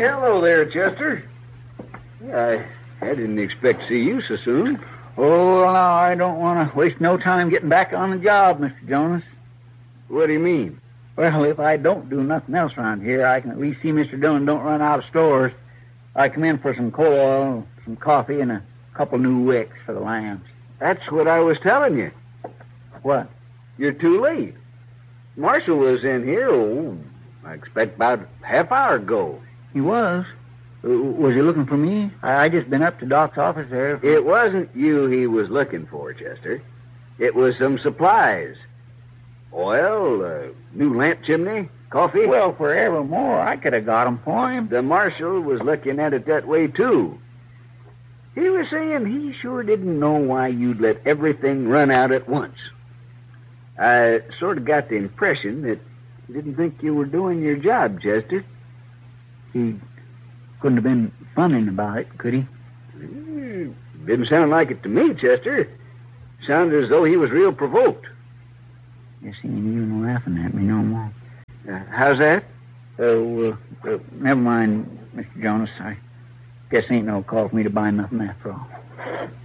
hello there, Chester. I didn't expect to see you so soon. Oh, no, I don't want to waste no time getting back on the job, Mr. Jonas. What do you mean? Well, if I don't do nothing else around here, I can at least see Mr. Dillon don't run out of stores. I come in for some coal oil, some coffee, and a couple new wicks for the lambs. That's what I was telling you. What? You're too late. Marshall was in here, I expect about half hour ago. He was? Was he looking for me? I just been up to Doc's office there. It wasn't you he was looking for, Chester. It was some supplies. Oil, new lamp chimney, coffee. Well, forevermore, I could have got 'em for him. The marshal was looking at it that way, too. He was saying he sure didn't know why you'd let everything run out at once. I sort of got the impression that he didn't think you were doing your job, Chester. He couldn't have been funning about it, could he? Didn't sound like it to me, Chester. Sounded as though he was real provoked. Guess he ain't even laughing at me no more. How's that? Never mind, Mr. Jonas. I guess ain't no call for me to buy nothing after all.